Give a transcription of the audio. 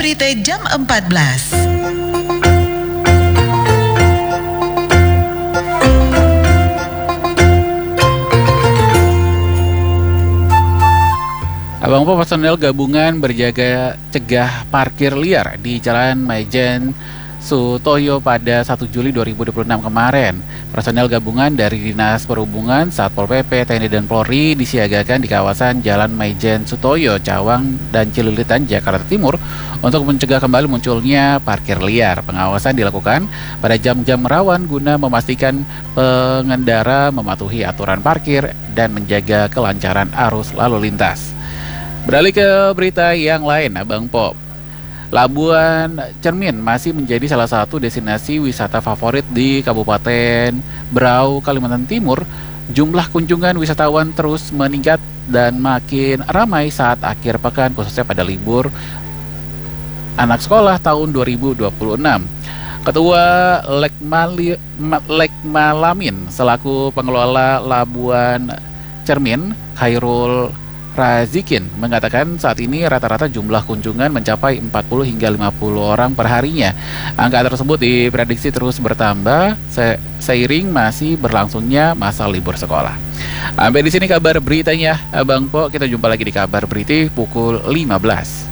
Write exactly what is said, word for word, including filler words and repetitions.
berita jam empat belas. Abang Po, personel gabungan berjaga cegah parkir liar di Jalan Maijen Sutoyo pada satu Juli dua ribu dua puluh enam kemarin. Personel gabungan dari Dinas Perhubungan, Satpol P P, T N I dan Polri disiagakan di kawasan Jalan Maijen Sutoyo, Cawang dan Cililitan, Jakarta Timur untuk mencegah kembali munculnya parkir liar. Pengawasan dilakukan pada jam-jam rawan guna memastikan pengendara mematuhi aturan parkir dan menjaga kelancaran arus lalu lintas. Beralih ke berita yang lain, Abang Po. Labuan Cermin masih menjadi salah satu destinasi wisata favorit di Kabupaten Berau, Kalimantan Timur. Jumlah kunjungan wisatawan terus meningkat dan makin ramai saat akhir pekan, khususnya pada libur anak sekolah tahun dua ribu dua puluh enam. Ketua Lekmali, Lekmalamin selaku pengelola Labuan Cermin, Khairul Razikin, mengatakan saat ini rata-rata jumlah kunjungan mencapai empat puluh hingga lima puluh orang per harinya. Angka tersebut diprediksi terus bertambah se seiring masih berlangsungnya masa libur sekolah. Sampai di sini kabar beritanya, Abang Po. Kita jumpa lagi di kabar berita pukul lima belas.